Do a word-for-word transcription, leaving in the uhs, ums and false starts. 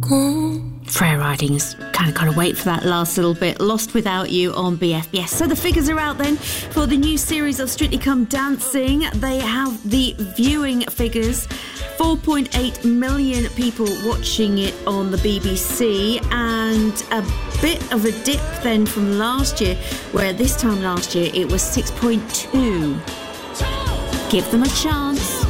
Freya Ridings, kind of got to wait for that last little bit. Lost Without You on B F B S. So the figures are out then for the new series of Strictly Come Dancing. They have the viewing figures. four point eight million people watching it on the B B C, and a bit of a dip then from last year, where this time last year it was six point two. Give them a chance.